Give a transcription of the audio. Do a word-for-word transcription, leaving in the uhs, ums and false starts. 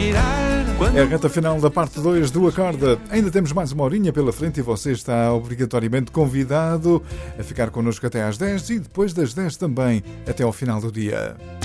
É a reta final da parte dois do Acorda. Ainda temos mais uma horinha pela frente e você está obrigatoriamente convidado a ficar connosco até às dez e depois das dez também até ao final do dia.